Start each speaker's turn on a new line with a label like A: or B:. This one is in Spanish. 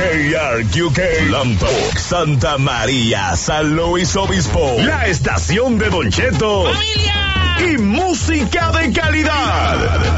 A: KRQK, Lompoc, Santa María, San Luis Obispo, la estación de Don Cheto. ¡Familia! Y música de calidad.